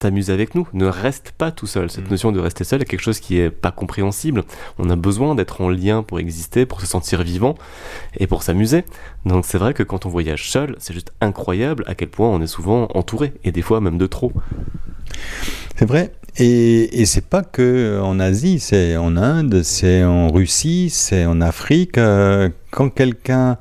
t'amuse avec nous, ne reste pas tout seul. Cette notion de rester seul est quelque chose qui est pas compréhensible. On a besoin d'être en lien pour exister, pour se sentir vivant et pour s'amuser. Donc c'est vrai que quand on voyage seul, c'est juste incroyable à quel point on est souvent entouré, et des fois même de trop. C'est vrai. Et c'est pas que en Asie, c'est en Inde, c'est en Russie, c'est en Afrique. Quand quelqu'un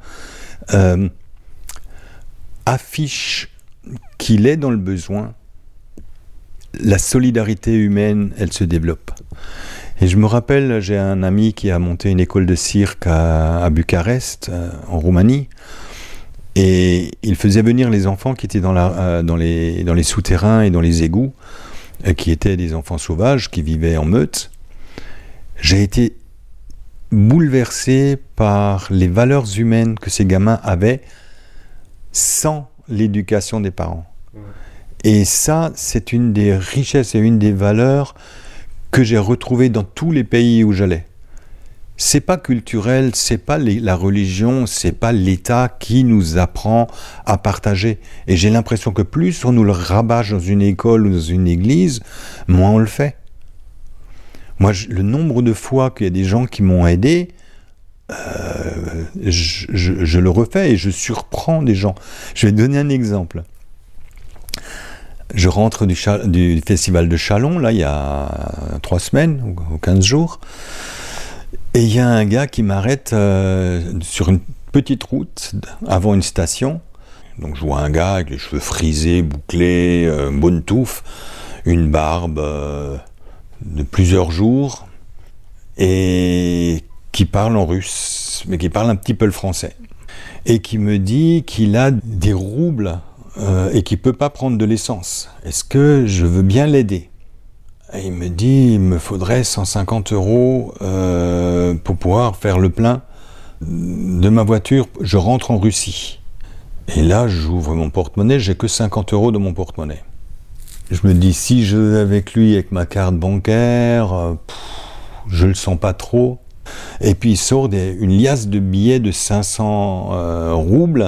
affiche qu'il est dans le besoin, la solidarité humaine, elle se développe. Et je me rappelle, j'ai un ami qui a monté une école de cirque à Bucarest, en Roumanie, et il faisait venir les enfants qui étaient dans les souterrains et dans les égouts, qui étaient des enfants sauvages, qui vivaient en meute. J'ai été bouleversé par les valeurs humaines que ces gamins avaient sans l'éducation des parents. Et ça, c'est une des richesses et une des valeurs que j'ai retrouvées dans tous les pays où j'allais. C'est pas culturel, c'est pas la religion, c'est pas l'État qui nous apprend à partager. Et j'ai l'impression que plus on nous le rabâche dans une école ou dans une église, moins on le fait. Moi, le nombre de fois qu'il y a des gens qui m'ont aidé, je le refais et je surprends des gens. Je vais te donner un exemple. Je rentre du festival de Châlons, là, il y a 3 semaines ou 15 jours, et il y a un gars qui m'arrête sur une petite route avant une station. Donc je vois un gars avec les cheveux frisés, bouclés, bonne touffe, une barbe de plusieurs jours, et qui parle en russe, mais qui parle un petit peu le français. Et qui me dit qu'il a des roubles et qu'il ne peut pas prendre de l'essence. Est-ce que je veux bien l'aider ? Et il me dit, il me faudrait 150 € pour pouvoir faire le plein de ma voiture. Je rentre en Russie. Et là, j'ouvre mon porte-monnaie, j'ai que 50 € dans mon porte-monnaie. Je me dis, si je vais avec lui avec ma carte bancaire, je le sens pas trop. Et puis il sort une liasse de billets de 500 roubles.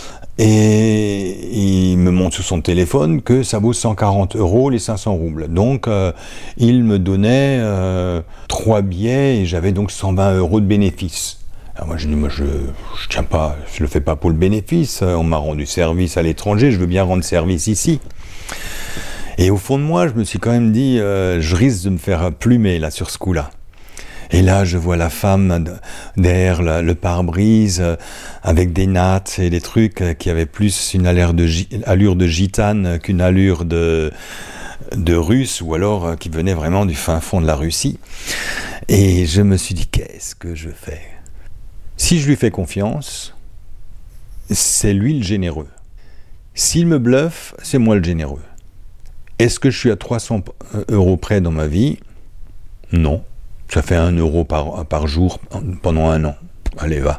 Et il me montre sur son téléphone que ça vaut 140 € les 500 roubles. Donc il me donnait 3 billets et j'avais donc 120 € de bénéfice. Alors moi je dis, je tiens pas, je le fais pas pour le bénéfice, on m'a rendu service à l'étranger, je veux bien rendre service ici. Et au fond de moi, je me suis quand même dit, je risque de me faire plumer là sur ce coup-là. Et là, je vois la femme derrière le pare-brise avec des nattes et des trucs qui avaient plus une allure de gitane qu'une allure de russe, ou alors qui venait vraiment du fin fond de la Russie. Et je me suis dit, qu'est-ce que je fais ? Si je lui fais confiance, c'est lui le généreux. S'il me bluffe, c'est moi le généreux. Est-ce que je suis à 300 € près dans ma vie ? Non. Ça fait 1 € par jour pendant 1 an. Allez, va.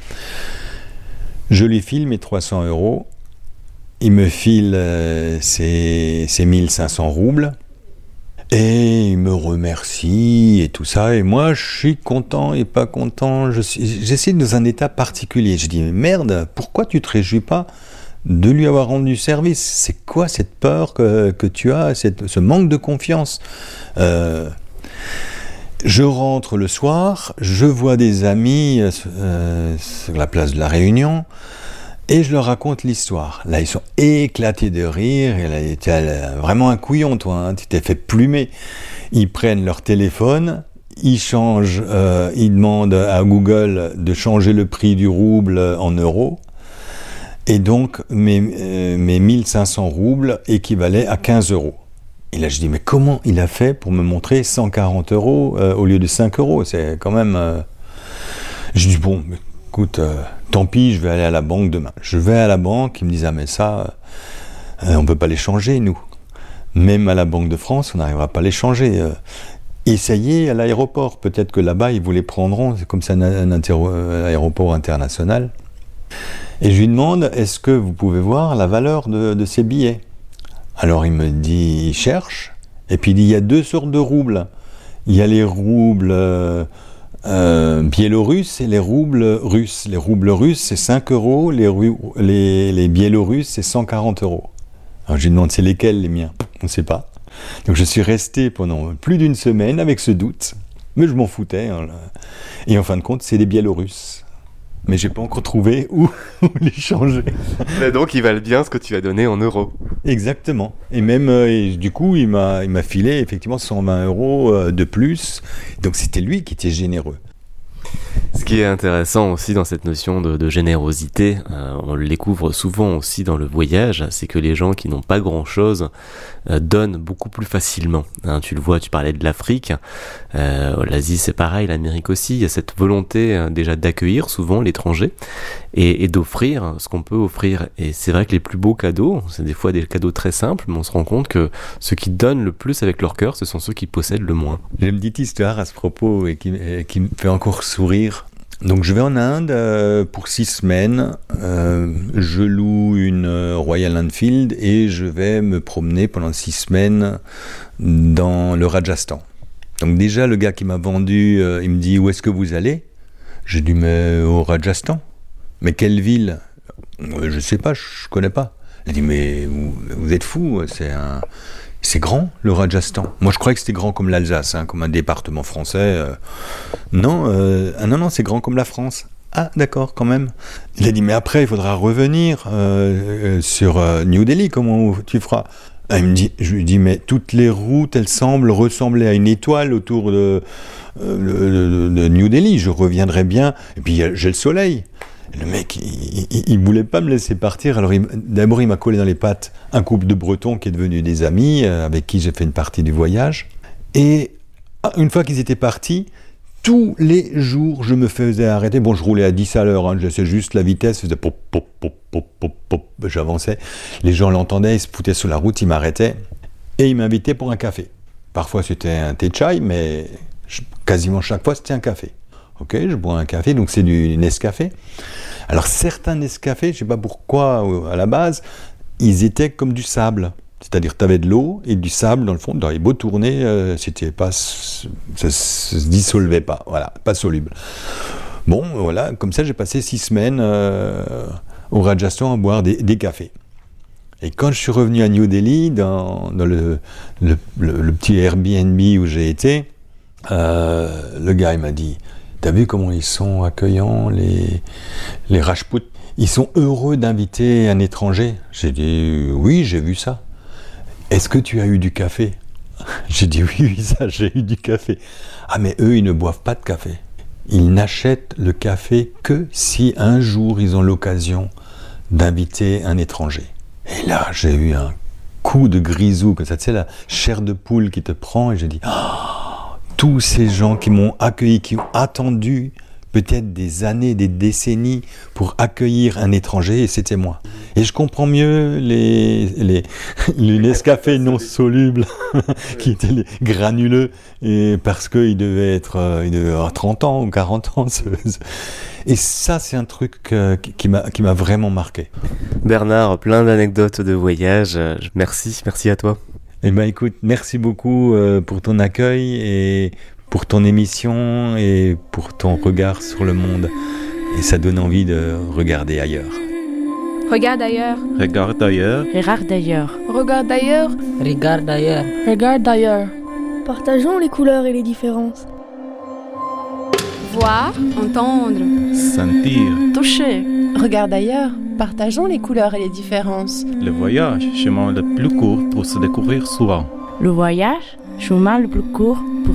Je lui file mes 300 €. Il me file ses 1500 roubles. Et il me remercie et tout ça. Et moi, je suis content et pas content. J'essaie dans un état particulier. Je dis, mais merde, pourquoi tu te réjouis pas de lui avoir rendu service ? C'est quoi cette peur que tu as, ce manque de confiance ? Je rentre le soir, je vois des amis sur la place de la Réunion et je leur raconte l'histoire. Là, ils sont éclatés de rire. Et là, tu es vraiment un couillon, toi, hein, tu t'es fait plumer. Ils prennent leur téléphone, ils changent, ils demandent à Google de changer le prix du rouble en euros. Et donc, mes 1500 roubles équivalaient à 15 €. Et là, je dis, mais comment il a fait pour me montrer 140 € au lieu de 5 €? C'est quand même... Je dis, bon, écoute, tant pis, je vais aller à la banque demain. Je vais à la banque, ils me disent, ah mais ça, on ne peut pas les changer, nous. Même à la Banque de France, on n'arrivera pas à les changer. Essayez à l'aéroport. Peut-être que là-bas, ils vous les prendront. C'est comme ça un aéroport international. Et je lui demande, est-ce que vous pouvez voir la valeur de ces billets ? Alors il me dit, il cherche, et puis il dit, il y a 2 sortes de roubles. Il y a les roubles biélorusses et les roubles russes. Les roubles russes, c'est 5 €, les biélorusses, c'est 140 €. Alors je lui demande, c'est lesquels les miens ? On ne sait pas. Donc je suis resté pendant plus d'une semaine avec ce doute, mais je m'en foutais. Hein, et en fin de compte, c'est des Biélorusses. Mais j'ai pas encore trouvé où les changer. Mais donc ils valent bien ce que tu as donné en euros. Exactement. Et même, du coup, il m'a filé effectivement 120 € de plus. Donc c'était lui qui était généreux. Ce qui est intéressant aussi dans cette notion de générosité, on le découvre souvent aussi dans le voyage, c'est que les gens qui n'ont pas grand-chose donnent beaucoup plus facilement. Hein, tu le vois, tu parlais de l'Afrique, l'Asie c'est pareil, l'Amérique aussi, il y a cette volonté déjà d'accueillir souvent l'étranger et d'offrir ce qu'on peut offrir. Et c'est vrai que les plus beaux cadeaux, c'est des fois des cadeaux très simples, mais on se rend compte que ceux qui donnent le plus avec leur cœur, ce sont ceux qui possèdent le moins. J'ai une petite histoire à ce propos et qui me fait encore sourire. Donc je vais en Inde pour 6 semaines, je loue une Royal Enfield et je vais me promener pendant 6 semaines dans le Rajasthan. Donc déjà le gars qui m'a vendu, il me dit où est-ce que vous allez ? J'ai dit mais au Rajasthan. Mais quelle ville ? Je sais pas, je connais pas. Il dit mais vous êtes fou, c'est grand, le Rajasthan. Moi, je croyais que c'était grand comme l'Alsace, hein, comme un département français. Non, c'est grand comme la France. Ah, d'accord, quand même. Il a dit, mais après, il faudra revenir sur New Delhi. Comment tu feras ? Je lui dis, mais toutes les routes, elles semblent ressembler à une étoile autour de New Delhi. Je reviendrai bien. Et puis, j'ai le soleil. Le mec, il voulait pas me laisser partir. Alors, d'abord, il m'a collé dans les pattes un couple de Bretons qui est devenu des amis, avec qui j'ai fait une partie du voyage. Et une fois qu'ils étaient partis, tous les jours, je me faisais arrêter. Bon, je roulais à 10 à l'heure, hein, je laissais juste la vitesse, je faisais pop, pop, pop, pop, pop, pop, j'avançais. Les gens l'entendaient, ils se foutaient sur la route, ils m'arrêtaient. Et ils m'invitaient pour un café. Parfois, c'était un thé chai, mais quasiment chaque fois, c'était un café. Ok, je bois un café, donc c'est du Nescafé. Alors certains Nescafé, je ne sais pas pourquoi à la base, ils étaient comme du sable. C'est-à-dire tu avais de l'eau et du sable dans le fond. Dans les beaux tournées, c'était pas, ça se dissolvait pas, voilà, pas soluble. Bon, voilà, comme ça j'ai passé 6 semaines au Rajasthan à boire des cafés. Et quand je suis revenu à New Delhi, dans le petit Airbnb où j'ai été, le gars il m'a dit, t'as vu comment ils sont accueillants, les Rajputs ? Ils sont heureux d'inviter un étranger. J'ai dit, oui, j'ai vu ça. Est-ce que tu as eu du café ? J'ai dit, oui, ça, j'ai eu du café. Ah, mais eux, ils ne boivent pas de café. Ils n'achètent le café que si un jour, ils ont l'occasion d'inviter un étranger. Et là, j'ai eu un coup de grisou, comme ça, tu sais, la chair de poule qui te prend, et j'ai dit, tous ces gens qui m'ont accueilli, qui ont attendu peut-être des années, des décennies pour accueillir un étranger, et c'était moi. Et je comprends mieux les Nescafé non solubles, qui étaient les granuleux, et parce qu'ils devaient avoir 30 ans ou 40 ans. Et ça, c'est un truc qui m'a vraiment marqué. Bernard, plein d'anecdotes de voyage. Merci à toi. Eh bien, écoute, merci beaucoup pour ton accueil et pour ton émission et pour ton regard sur le monde. Et ça donne envie de regarder ailleurs. Regarde ailleurs. Regarde ailleurs. Regarde ailleurs. Regarde ailleurs. Regarde ailleurs. Regarde ailleurs. Partageons les couleurs et les différences. Voir, entendre, Sentir. Toucher. Regarde ailleurs. Partageons les couleurs et les différences. Le voyage, chemin le plus court pour se découvrir souvent. Le voyage, chemin le plus court pour